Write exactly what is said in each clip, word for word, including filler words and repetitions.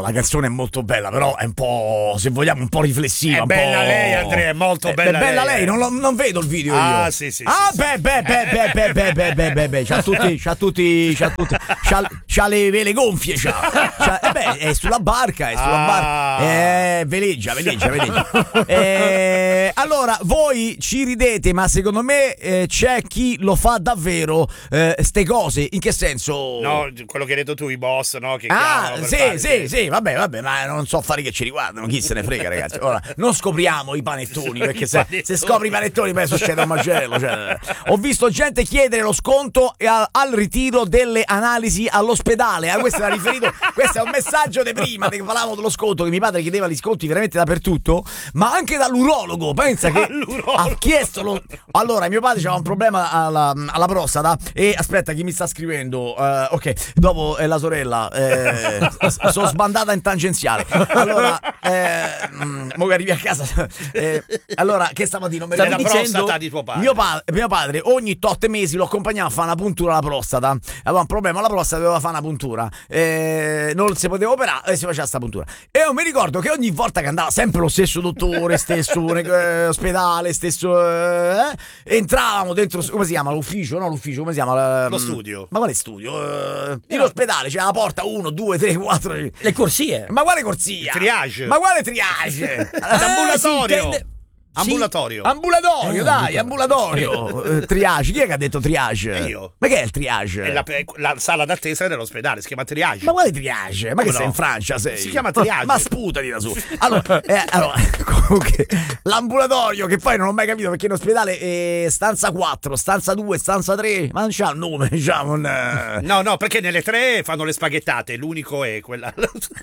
la canzone è molto bella, però è un po', se vogliamo, un po' riflessiva. È un bella po'... lei, Andrea, è molto è bella, bella lei. lei, non, lo, non vedo il video ah, io. sì, sì. Ah, sì, beh, sì. beh, beh, beh, beh, beh, beh, beh, beh, beh, c'ha tutti, c'ha tutti, c'ha tutti, c'ha, c'ha le vele gonfie, c'ha. c'ha eh beh, è sulla barca, è sulla Ah. barca. Eh, veleggia, veleggia, veleggia. Eh, allora, voi ci ridete, ma secondo me eh, c'è chi lo fa davvero, eh, ste cose. In che senso? No, quello che hai detto tu, i boss, no? Che Ah, chiamano per sì, fare- sì, sì, vabbè, vabbè, ma non so affari che ci riguardano, chi se ne frega, ragazzi. Ora, non scopriamo i panettoni, perché se, se scopri i panettoni poi succede un macello. Cioè. Ho visto gente chiedere lo sconto e al, al ritiro delle analisi all'ospedale. Ah, questo era riferito, questo è un messaggio di prima, che parlavamo dello sconto, che mio padre chiedeva gli sconti veramente dappertutto, ma anche dall'urologo. Pensa che ha chiesto lo... Allora, mio padre aveva un problema alla, alla prostata e aspetta, chi mi sta scrivendo? Uh, ok, dopo è la sorella, eh, sono sbandata in tangenziale. Allora, eh, mo che arrivi a casa, eh, allora, che stamattina mi Stavi ricordo- dicendo- dicendo, prostata di tuo padre. Mio, pa- mio padre ogni tot mesi lo accompagnava a fare una puntura alla prostata. Aveva un problema alla prostata, doveva fare una puntura. Eh, non si poteva operare e si faceva sta puntura. E io mi ricordo che ogni volta che andava sempre lo stesso dottore, stesso eh, ospedale, stesso eh, entravamo dentro, come si chiama? L'ufficio? No, l'ufficio, come si chiama? Lo studio. Ma quale studio? Eh, in ospedale c'è la porta uno, due, tre, quattro. Le corsie. Ma quale corsia? Triage. Ma quale triage? Ambulatorio. si intende- Ambulatorio. Ambulatorio, Eh, dai, dico- ambulatorio. Eh, triage, chi è che ha detto triage? Io. Ma che è il triage? È la, la sala d'attesa dell'ospedale, si chiama triage. Ma quale triage? Ma che Come sei no? in Francia? Sei? Si chiama triage. Ma sputati da su. Allora, eh, allora comunque, l'ambulatorio, che poi non ho mai capito perché in ospedale è stanza quattro, stanza due, stanza tre, ma non c'ha il nome, diciamo. Un, eh. No, no, perché nelle tre fanno le spaghettate, l'unico è quella.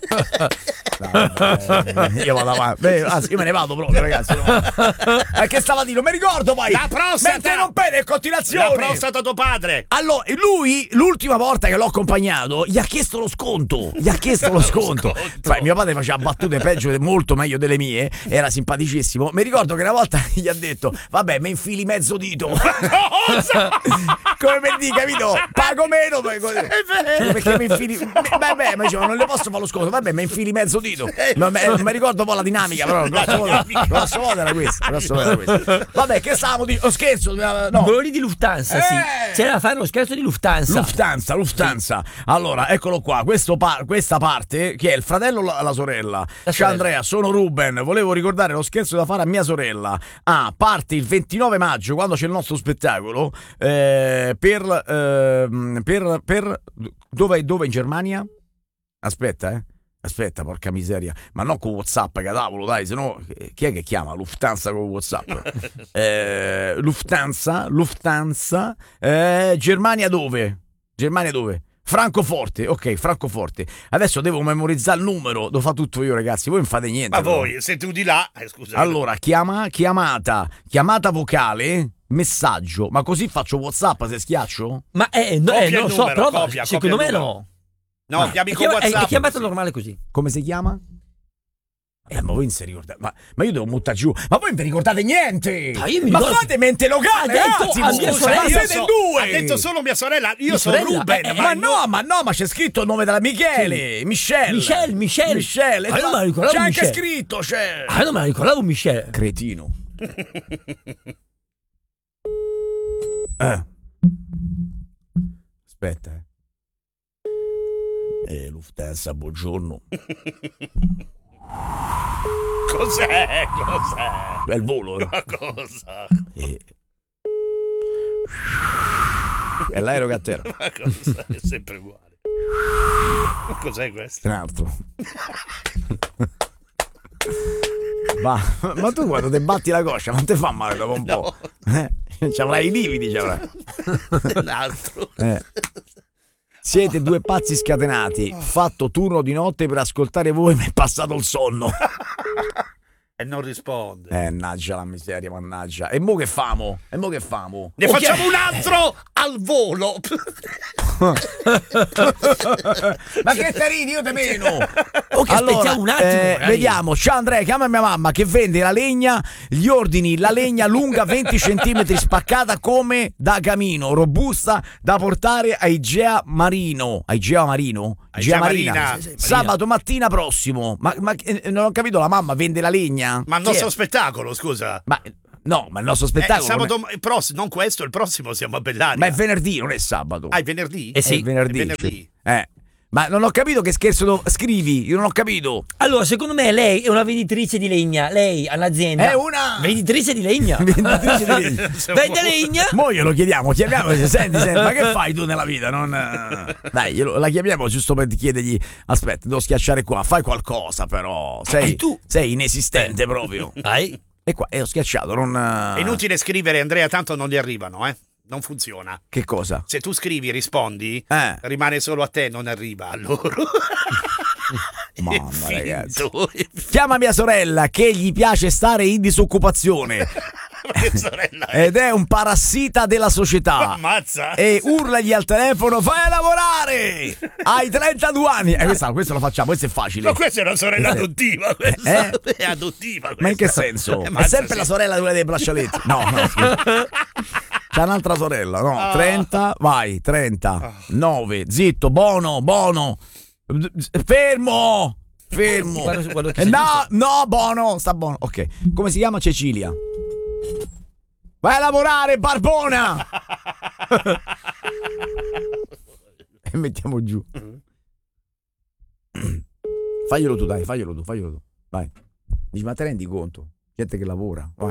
Eh, io vado avanti. Beh, anzi, io me ne vado proprio, ragazzi. Ma che stava a dire? Non mi ricordo poi. La prostata! Mentre non pede in continuazione. La prostata tuo padre. Allora, lui, l'ultima volta che l'ho accompagnato, gli ha chiesto lo sconto. Gli ha chiesto lo sconto. Poi, mio padre faceva battute peggio, molto meglio delle mie. Era simpaticissimo. Mi ricordo che una volta gli ha detto: vabbè, mi infili mezzo dito. Cosa? Come per dire, capito? Pago meno. Poi così. vero. Perché mi infili. Vabbè, ma diceva, non le posso fare lo sconto. Vabbè, mi infili mezzo dito. Non mi, non mi ricordo un po' la dinamica, però la prossima volta, la prossima volta era questa. La prossima volta era questa. Vabbè, che stavamo di. Oh, scherzo, no. Colori di Lufthansa, sì. Eh! C'era da fare lo scherzo di Lufthansa. Lufthansa, Lufthansa. Allora, eccolo qua, questo pa- questa parte, che è il fratello o la, la sorella? Ciao sorella. Andrea, sono Ruben, volevo ricordare lo scherzo da fare a mia sorella. Ah, parte il ventinove maggio, quando c'è il nostro spettacolo, eh, per, ehm, per, per, dove, dove in Germania? Aspetta, eh. Aspetta, porca miseria, ma no con WhatsApp, cadavolo, dai, sennò chi è che chiama Lufthansa con WhatsApp? eh, Lufthansa, Lufthansa, eh, Germania dove? Germania dove? Francoforte, ok, Francoforte. Adesso devo memorizzare il numero, lo fa tutto io, ragazzi, voi non fate niente. Ma però. voi, se tu di là, eh, scusa. Allora, chiama, chiamata, chiamata vocale, messaggio, ma così faccio WhatsApp se schiaccio? Ma eh, no, Copia eh, non il lo so, numero, prova. copia, Secondo copia me il numero. no. No, Ah, chiami È, con chiama- è- WhatsApp. è chiamata normale così. Come si chiama? Eh, ma voi non si ricordate, ma, ma io devo buttare giù, ma voi non vi ricordate niente! Ah, io mi ma ricordo- fate mente locale, Ha detto ragazzi, a voi, mia scusa, sorella- ma Io siete so- due! Ha detto solo mia sorella, io Mia sono sorella, Ruben. eh, eh, Ma no, ma no, ma c'è scritto il nome della Michele, Michelle. Michelle, Michelle. Michelle. Ah, io non me la ricordavo C'è anche Michelle. scritto, c'è. Ah, non me la ricordavo, Michele. Cretino. Eh. Aspetta, eh. Eh, Lufthansa, buongiorno. Cos'è? Cos'è? È il volo, no? Ma cosa? Eh. È l'aereo che a terra. Ma cosa? È sempre uguale. Ma cos'è questo? Un altro. Ma, ma tu quando ti batti la coscia non ti fa male dopo un po'? Eh? Ci avrai i lividi, ci avrai. Un altro. Eh. Siete due pazzi scatenati. Fatto turno di notte per ascoltare voi, mi è passato il sonno. E non risponde. Eh, mannaggia la miseria, mannaggia. E mo che famo? E mo che famo? Ne Ok. facciamo un altro al volo. Ma che terini, io te meno. Ok, aspettiamo un attimo, eh, magari. vediamo. Ciao Andrea, chiama mia mamma che vende la legna. Gli ordini la legna lunga venti centimetri spaccata come da camino, robusta da portare a Igea Marino. A Igea Marino? A Igea Marina. Sì, sì, Marina. Sabato mattina prossimo. Ma, ma eh, non ho capito, la mamma vende la legna? Ma il Chi è? nostro spettacolo, scusa. Ma no, ma il nostro Eh, spettacolo sabato, non è- il prossimo, non questo, il prossimo siamo a Bellaria. ma è venerdì, non è sabato. Ah, è venerdì? Eh sì. È venerdì. È venerdì. Eh. Ma non ho capito che scherzo do- scrivi, io non ho capito. Allora, secondo me lei è una venditrice di legna. Lei ha un'azienda. È una venditrice di legna. venditrice di legna. Vende legna. Mo glielo chiediamo, chiamiamo, senti, senti, ma che fai tu nella vita? Non... eh, Dai, glielo- la chiamiamo giusto per chiedergli, aspetta, devo schiacciare qua, fai qualcosa però, sei, Eh, tu- sei inesistente proprio. Dai. E qua, e ho schiacciato, non... È inutile scrivere, Andrea, tanto non gli arrivano, eh. Non funziona. Che cosa? Se tu scrivi, rispondi, Eh. rimane solo a te, non arriva a loro. Mamma, È ragazzi. finto, è finto. Chiama mia sorella che gli piace stare in disoccupazione Ma che sorella è? ed è un parassita della società. Ammazza. E urlagli al telefono, vai a lavorare! Hai trentadue anni! E eh, questo, questo lo facciamo, questo è facile. Ma questa è una sorella Questa è- adottiva, questa. Eh? È adottiva questa. Ma in che senso? Eh, È mazza, sempre sì. la sorella di quella dei braccialetti. No, no, scusa. C'è un'altra sorella, no? Ah. trenta, vai, trenta, nove, zitto, buono, buono. Fermo! Fermo! Guarda- guarda che Eh, sei no, giusto. no, buono, sta buono. Ok. Come si chiama? Cecilia. Vai a lavorare, barbona! E mettiamo giù. Faglielo tu, dai, faglielo tu, faglielo tu. Vai. Dici, ma te rendi conto? Gente che lavora, vai.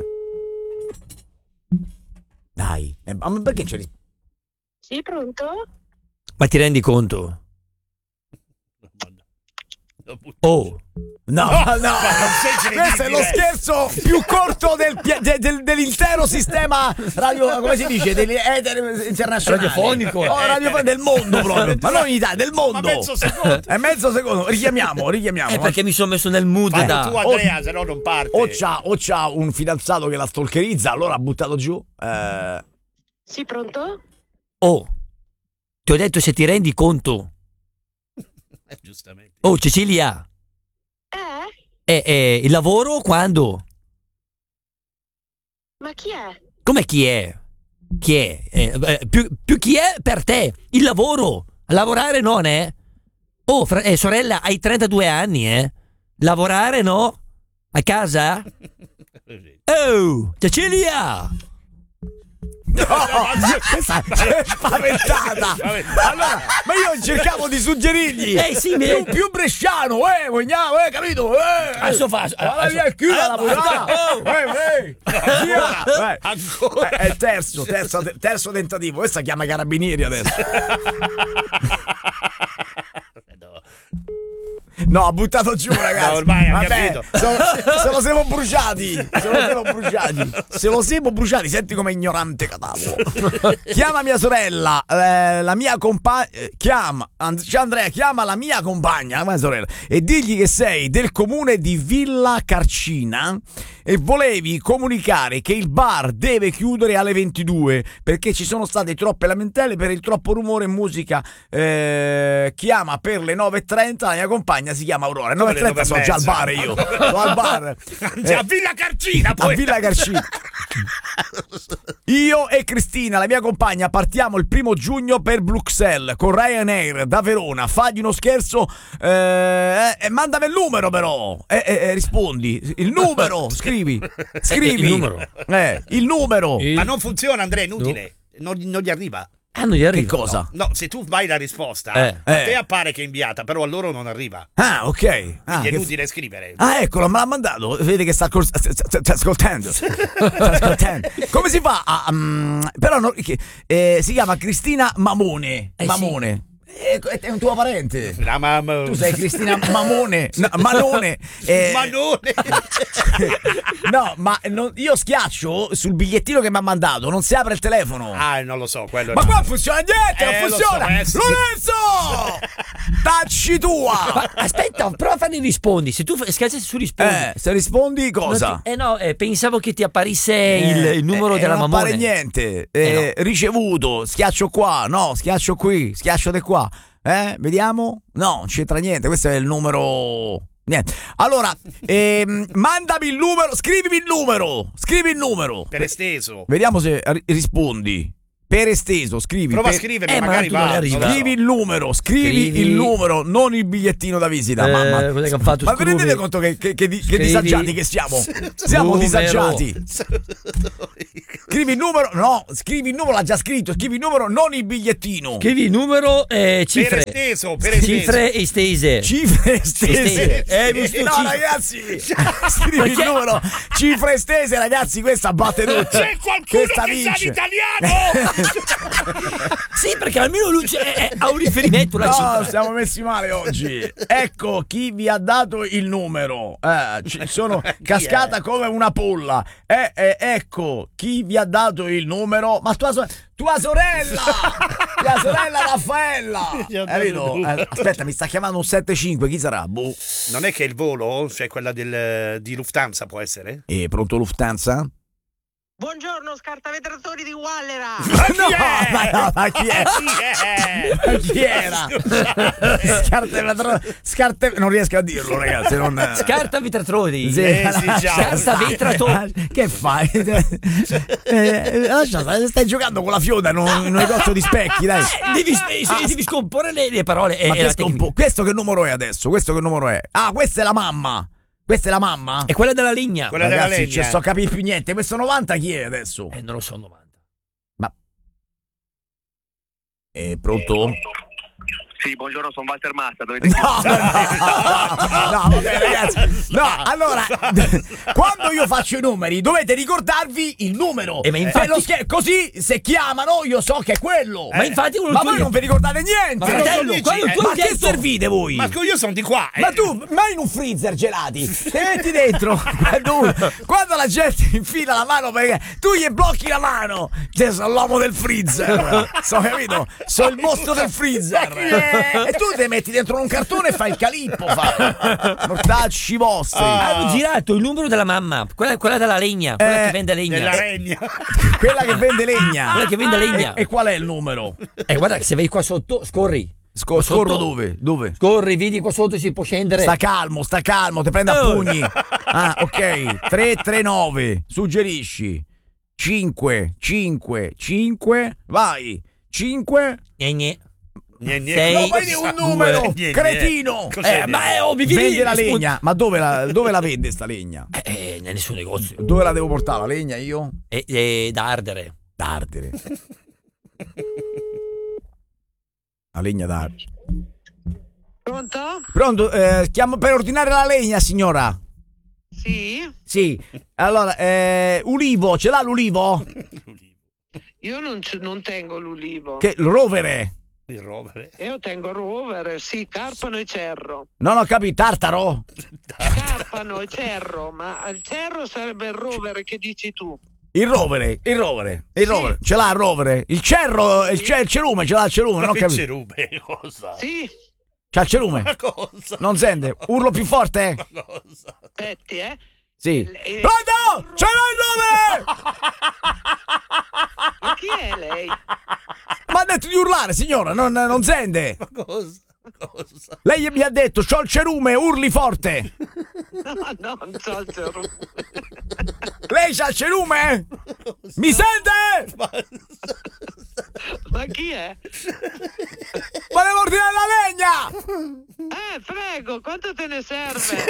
Dai. Eh, ma perché c'è ris- Sì, pronto? Ma ti rendi conto? Oh, No, no, ma non sei questo è lo credibile. scherzo più corto del pia- de- del- dell'intero sistema radio, come si dice, degli eter internazionali. Radiofonico. Oh, radiofonico del mondo proprio. Ma non in Italia, del mondo. Ma mezzo secondo. È mezzo secondo. Richiamiamo, richiamiamo. è perché mi sono messo nel mood Fai da... tu, Andrea, se no non parte. O c'ha, o c'ha un fidanzato che la stalkerizza, allora ha buttato giù. Eh, Sì, pronto? Oh, ti ho detto se ti rendi conto. Eh, giustamente. Oh, Cecilia, Eh? eh, eh, il lavoro quando? Ma chi è? Come chi è? Chi è? Eh, eh, più, più chi è per te? Il lavoro. Lavorare non è? Oh, fra- eh, sorella, hai trentadue anni, eh? Lavorare no? A casa? Oh, Cecilia! no, questa è spaventata. Allora, ma io cercavo di suggerirgli Eh sì, mi- più, più bresciano, eh, vogliamo, eh, capito? Eh, Adesso fa- Guarda via, chiuda eh, la lavorare. oh. Eh, eh, via. Eh. Ancora. Eh, È il terzo, terzo, terzo tentativo. Questa chiama i carabinieri adesso. No, ha buttato giù, ragazzi. No, ormai ha Vabbè, capito. Se, se lo siamo bruciati. Se lo siamo bruciati. Se lo siamo bruciati, senti come ignorante catavo. Chiama mia sorella, eh, la mia compagna. Eh, chiama. And- ciao Andrea, chiama la mia compagna, la mia sorella, e digli che sei del comune di Villa Carcina e volevi comunicare che il bar deve chiudere alle ventidue perché ci sono state troppe lamentele per il troppo rumore e musica. Eh, chiama per le nove e trenta, la mia compagna si chiama Aurora. nove e trenta sono già al bar io. Sono al bar. Eh, A Villa Carcina, a poi. Villa Carcina. Io e Cristina, la mia compagna, partiamo il primo giugno per Bruxelles con Ryanair da Verona. Fagli uno scherzo eh, e mandami il numero però. E eh, eh, rispondi. Il numero, scrivi. Scrivi. Il numero. Eh, il numero. Il- Ma non funziona, Andrea, è inutile. Non, non gli arriva. Ah, non gli Che arriva. cosa? No, se tu vai la risposta, Eh. a te Eh. appare che è inviata, però a loro non arriva. Ah, ok. Ah, Quindi è che- inutile scrivere. Ah, eccolo, me l'ha mandato. Vede che sta, col- sta- sta- sta ascoltando. Sta ascoltando. Come si fa a. mm, però no, che- eh, si chiama Cristina Mamone. Eh, Mamone. è, è un tuo parente. La mamma. Tu sei Cristina Mamone. No, Manone. Eh, Manone. no, ma non, io schiaccio sul bigliettino che mi ha mandato, non si apre il telefono. Ah, non lo so, quello Ma no. qua non funziona niente, Eh, non lo funziona. so, eh, sì. Lorenzo! Tacci tua! Ma aspetta, prova a farli rispondi. Se tu f- schiacci su rispondi. Eh, se rispondi cosa? Non ti- eh no, eh, pensavo che ti apparisse il, il numero Eh, della non mamone. appare niente. Eh, Eh, Ricevuto, schiaccio qua, no, schiaccio qui, schiaccio di qua. Eh, vediamo? No, non c'entra niente, questo è il numero. Niente. Allora, ehm, mandami il numero, scrivimi il numero, scrivi il numero. Per esteso. Vediamo se ri- rispondi. Per esteso, scrivi. Prova a per- scrivermi, Eh, ma magari tu non va. arrivi. non lo so. Scrivi il numero, scrivi, Scrivi- il numero, non il bigliettino da visita. Eh, mamma. quello che hanno fatto, Ma vi rendete scrivi- conto che, che, che, di- che scrivi- disagiati che siamo? Siamo numero. disagiati. Scrivi il numero, no, scrivi il numero, l'ha già scritto. Scrivi il numero, non il bigliettino. Scrivi il numero, eh, Per cifre. esteso, per esteso. Cifre estese. Cifre estese. Estese. Eh, visto no, cifre. ragazzi, scrivi il Perché- numero. Cifre estese, ragazzi, questa batte tutti. C'è qualcuno Questa che sa vince. l'italiano? Sì, perché almeno lui c'è- è- ha un riferimento. La No, cifra. siamo messi male oggi. Ecco chi vi ha dato il numero. Eh, ci sono cascata come una polla. Eh, eh, ecco chi vi ha dato il numero. Ma tua, so- tua sorella, tua sorella Raffaella. Gli ha dato Eh, il vedo? numero. Eh, aspetta, mi sta chiamando un sette cinque. Chi sarà? Boh. Non è che il volo, cioè quella del, di Lufthansa, può essere? E pronto Lufthansa? Buongiorno scartavetratori di Wallera. No, ma no, ma chi è? Ma chi era? Scarte, scarte, non riesco a dirlo, ragazzi. Non... Scarta vetratori. Sì. Eh, sì, già. Scarta vetratori. Che fai? Eh, lascia, stai giocando con la fioda in un negozio di specchi, dai. Eh, devi, eh, devi scomporre le, le parole. e- Ma e la questo, un tecnica. po', questo che numero è adesso? Questo che numero è? Ah, questa è la mamma. Questa è la mamma? È quella della legna. Quella della Ragazzi, legna. ci sto a capire più niente. Questo novanta chi è adesso? Eh, non lo so, novanta. È pronto? Sì, buongiorno, sono Walter Massa. Dovete No, no, no, no, vabbè, ragazzi. No, allora, quando io faccio i numeri, dovete ricordarvi il numero. Eh, ma infatti- Fai lo scher- così, se chiamano, io so che è quello. Ma infatti quello Ma tu- voi non vi ricordate niente. Ma fratello, dici? quando Eh, tu Ma hai che detto- servite voi? Ma io sono di qua. eh. Ma tu, mai in un freezer gelati, te metti dentro quando, quando la gente infila la mano perché tu gli blocchi la mano, cioè, sono l'uomo del freezer, so, capito? Sono il mostro del freezer e tu ti metti dentro un cartone e fai il calippo, fai mortacci vostri. Avevo girato il numero della mamma, quella, quella della legna, quella Eh, che vende legna. Della regna. Quella che vende legna. Quella che vende legna. E, e qual è il numero? Eh, guarda che se vai qua sotto, scorri. Sco- Sotto. scorro dove? Dove? Scorri, vedi qua sotto si può scendere. Sta calmo, sta calmo, ti prende a Oh. pugni. Ah, ok. tre tre nove, suggerisci. cinque, cinque, cinque, vai. cinque. Gne, gne. Gne, gne. Sei- No, poi un numero, Gne, gne. cretino. Cos'è? Eh, ma è ovvio, vedi- Vende la rispondi- legna. Ma dove la, dove la vende sta legna? Eh, eh, nel suo negozio. Dove la devo portare la legna io? È, è da ardere. Da ardere. La legna da ardere. Pronto? Pronto? Eh, chiamo per ordinare la legna, signora. Sì? Sì. Allora, eh, ulivo, ce l'ha l'ulivo? Io non, c- non tengo l'ulivo. Che il rovere. Il rovere. Io tengo rovere, sì, carpano e cerro. Non ho capito, tartaro? Carpano e cerro, ma il cerro sarebbe il rovere che dici tu. Il rovere, il rovere, il Sì. rovere. Ce l'ha il rovere? Il cerro, il, ce- il cerume, ce l'ha il cerume, non ho Ma che capito. cerube, cosa? Sì? C'ha il cerume? Ma cosa? Non sente? Urlo più forte? Ma cosa? Aspetti, eh? Sì. Eh, Pronto? Ce l'ha il nome! Ma chi è lei? Ma ha detto di urlare, signora, non, non sente. Ma cosa? Cosa? Lei mi ha detto, c'ho il cerume, urli forte. No, no, non so il cerro. Lei c'ha il cerume? Mi sente? Ma... Ma chi è? Volevo ordinare la legna! Eh, prego, quanto te ne serve?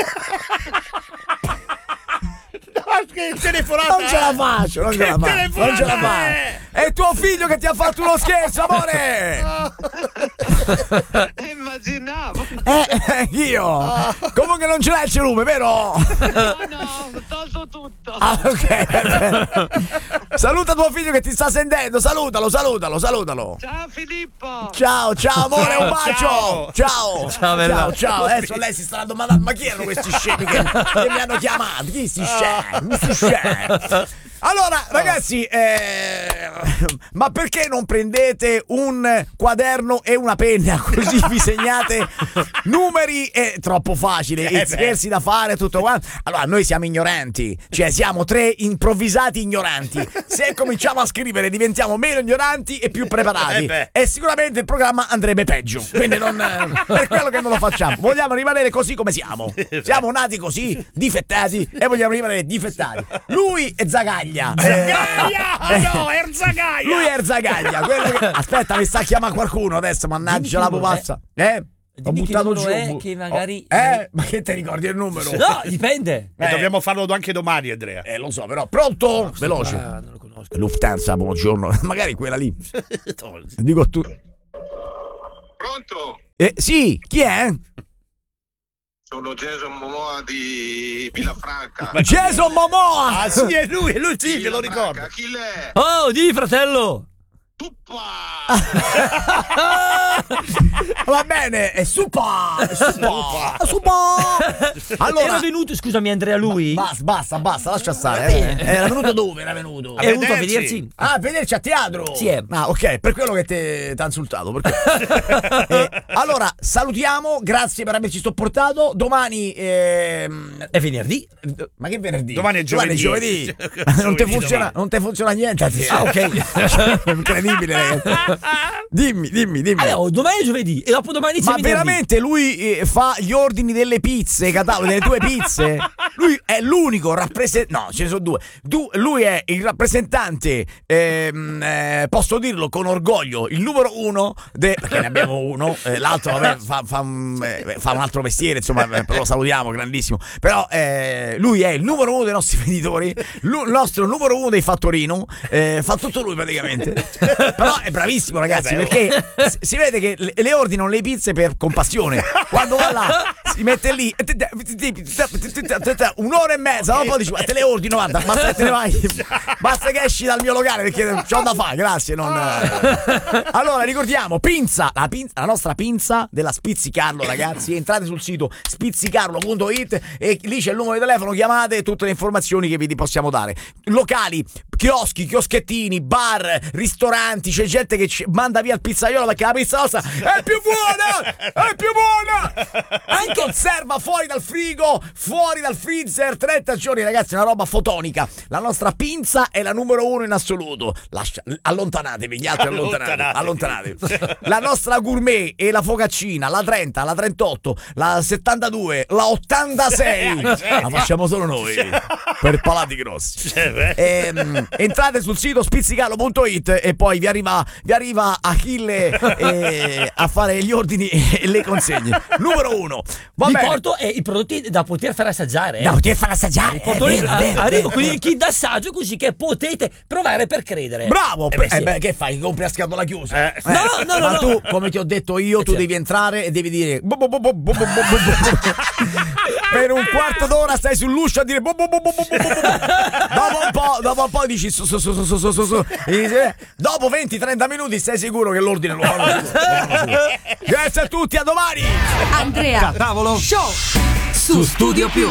Ma che telefonata Non ce la faccio, non ce la Che faccio, telefonata non ce la è? faccio. È tuo figlio che ti ha fatto uno scherzo, amore! Eh, immaginavo. bravo. Eh, io. Comunque non ce l'hai il celume, vero? No, no, ho tolto tutto. Ah, ok. Saluta tuo figlio che ti sta sentendo. Salutalo, salutalo, salutalo. Ciao Filippo. Ciao, ciao amore, un bacio. Ciao. Ciao. Ciao, bella. ciao, ciao. Adesso lei si starà domandando: ma chi erano questi scemi che, che mi hanno chiamato? Chi sti scemi? Sti scemi? Allora, ragazzi, eh, ma perché non prendete un quaderno e una penna così vi segnate numeri? È troppo facile, Eh i scherzi da fare, tutto quanto. Allora, noi siamo ignoranti, cioè siamo tre improvvisati ignoranti. Se cominciamo a scrivere diventiamo meno ignoranti e più preparati. Eh beh. E sicuramente il programma andrebbe peggio. Quindi non, per quello che non lo facciamo. Vogliamo rimanere così come siamo. Siamo nati così, difettati, e vogliamo rimanere difettati. Lui è Zagaglia. Zagaglia! Eh, No, Erzagaglia! Lui è Zagaglia. Quello che... Aspetta, mi sta a chiamare qualcuno adesso. Mannaggia la pupazza. Eh? Ho Dimmi che buttato numero giù. è, che magari- Oh, eh? Ma che ti ricordi il numero? No, dipende. E dobbiamo farlo anche domani, Andrea. Eh, lo so, però. Pronto? Veloce. Ah, non lo conosco. Lufthansa, buongiorno. Magari quella lì. Dico a tu. Pronto? Eh, sì, chi è? Sono Jason Momoa di Villafranca. Jason Momoa! Ah, sì, è lui, è lui, sì, me lo Villafranca, ricordo. chi l'è? Oh, di fratello. Tuppa! Va bene, è super! È super! È super! Allora, Era venuto, scusami Andrea, lui? basta, basta, basta, lascia stare. Eh. Era venuto dove? Era venuto? È venuto a vederci. vederci. Ah, a vederci a teatro! Sì, è. Ah, ok, per quello che ti ha insultato. perché- Eh, allora, salutiamo, grazie per averci sopportato. Domani. ehm, È venerdì. Ma che venerdì? Domani è giovedì. giovedì. non ti Giovedì funziona, domani. non ti funziona niente a te. Ah, ok. Incredibile, ragazzi. Dimmi, dimmi, dimmi. Allora, domani è giovedì e dopo domani c'è Ma venerdì. veramente lui eh, fa gli ordini delle pizze, catalogo delle tue pizze? Lui è l'unico rappresentante. No, ce ne sono due. Du- lui è il rappresentante, ehm, eh, posso dirlo con orgoglio, il numero uno, de- perché ne abbiamo uno, eh, l'altro vabbè, fa, fa, un- eh, fa un altro mestiere, insomma, eh, lo salutiamo, grandissimo. Però eh, lui è il numero uno dei nostri venditori, lu- il nostro numero uno dei fattorino, eh, fa tutto lui praticamente. Però è bravissimo, ragazzi, Eh beh, perché si- si vede che le, le ordinano le pizze per compassione. Quando va là si mette lì un'ora e mezza, dopo dici: ma te le ordino, guarda, basta che te ne vai, basta che esci dal mio locale perché c'ho da fare, grazie. Non... Allora ricordiamo, pinza la, pinza, la nostra pinza della Spizzicarlo, ragazzi. Entrate sul sito spizzicarlo punto it e lì c'è il numero di telefono, chiamate, tutte le informazioni che vi possiamo dare. Locali, chioschi, chioschettini, bar, ristoranti, c'è gente che ci manda via il pizzaiolo perché la pizza nostra è più buona, è più buona, anche conserva fuori dal frigo, fuori dal freezer, trenta giorni, ragazzi, è una roba fotonica. La nostra pinza è la numero uno in assoluto. Lascia, allontanatevi, gli altri allontanatevi, allontanatevi. La nostra gourmet e la focaccina, la trenta, la trentotto, la settantadue, la ottantasei la facciamo solo noi per palati grossi. Ehm, entrate sul sito spizzicarlo punto it e poi vi arriva, vi arriva Achille eh, a fare gli ordini e le consegne. Numero uno. Va Vi bene. porto eh, i prodotti da poter far assaggiare. eh. Da poter far assaggiare. Porto è lì, vero, a- è vero, arrivo è con vero. il kit d'assaggio così che potete provare per credere. Bravo, Eh beh, sì. eh beh, che fai? Compri a scatola chiusa? Eh. No, no, no, Ma no. tu, come ti ho detto io, tu certo. devi entrare e devi dire bo bo bo bo bo bo bo bo bo. Per un quarto d'ora stai sull'uscio a dire bo bo bo bo bo bo bo. Dopo un po', dopo un po' dici su su su su su su su su. E dici, eh, dopo venti trenta minuti sei sicuro che l'ordine lo fanno sicuro, lo fanno sicuro. Grazie a tutti, a domani. Andrea Tavolo Show su Studio Più.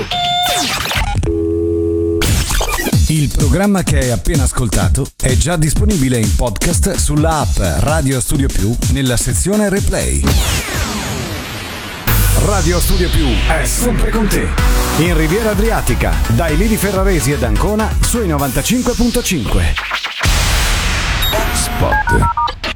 Il programma che hai appena ascoltato è già disponibile in podcast sulla app Radio Studio Più nella sezione Replay. Radio Studio Più è sempre con te. In Riviera Adriatica, dai Lili Ferraresi ed Ancona sui novantacinque virgola cinque. Spot.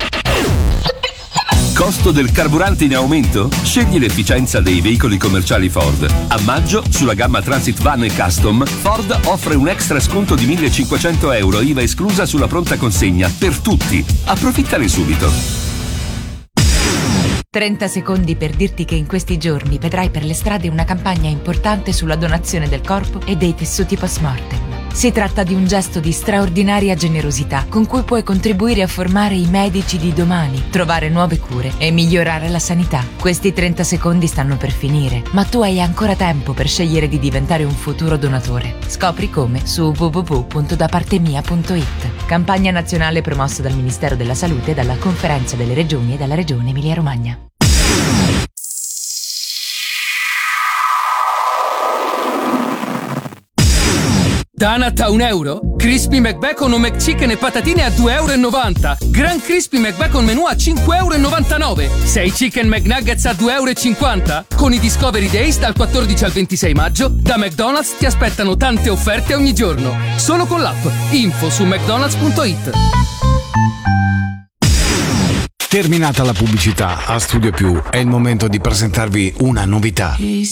Costo del carburante in aumento? Scegli l'efficienza dei veicoli commerciali Ford. A maggio, sulla gamma Transit Van e Custom, Ford offre un extra sconto di millecinquecento euro, I V A esclusa sulla pronta consegna, per tutti. Approfittane subito. trenta secondi per dirti che in questi giorni vedrai per le strade una campagna importante sulla donazione del corpo e dei tessuti post mortem. Si tratta di un gesto di straordinaria generosità con cui puoi contribuire a formare i medici di domani, trovare nuove cure e migliorare la sanità. Questi trenta secondi stanno per finire, ma tu hai ancora tempo per scegliere di diventare un futuro donatore. Scopri come su w w w punto da parte mia punto i t. Campagna nazionale promossa dal Ministero della Salute e dalla Conferenza delle Regioni e dalla Regione Emilia-Romagna. Donut a un euro? Crispy McBacon o McChicken e patatine a due e novanta euro. Gran Crispy McBacon menù a cinque e novantanove euro. sei Chicken McNuggets a due e cinquanta euro. Con i Discovery Days dal quattordici al ventisei maggio, da McDonald's ti aspettano tante offerte ogni giorno. Solo con l'app. Info su mcdonalds punto i t. Terminata la pubblicità, a Studio Più è il momento di presentarvi una novità.